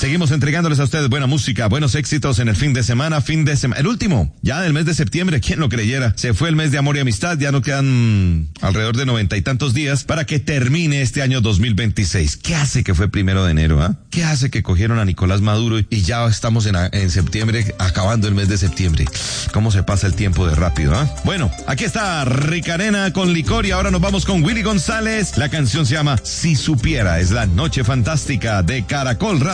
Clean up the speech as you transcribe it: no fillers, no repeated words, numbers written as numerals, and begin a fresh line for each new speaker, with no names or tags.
Seguimos entregándoles a ustedes buena música, buenos éxitos en el fin de semana, el último, ya del mes de septiembre, quién lo creyera. Se fue el mes de amor y amistad, ya no quedan alrededor de 90 y tantos días para que termine este año 2026. ¿Qué hace que fue 1 de enero, ah? ¿Qué hace que cogieron a Nicolás Maduro y ya estamos en septiembre, acabando el mes de septiembre? ¿Cómo se pasa el tiempo de rápido, ah? Bueno, aquí está Ricarena con Licor y ahora nos vamos con Willy González. La canción se llama Si Supiera, es la noche fantástica de Caracol Radio.